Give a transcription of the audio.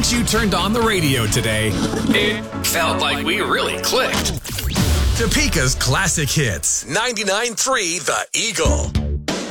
Since you turned on the radio today, it felt like we really clicked. Topeka's classic hits. 99.3 The Eagle.